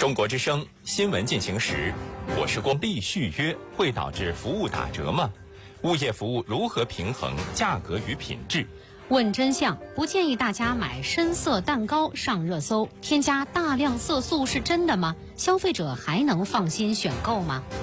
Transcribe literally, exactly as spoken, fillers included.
中国之声新闻进行时，我是光必续约会导致服务打折吗？物业服务如何平衡价格与品质？ 问真相，不建议大家买深色蛋糕上热搜。添加大量色素是真的吗？消费者还能放心选购吗？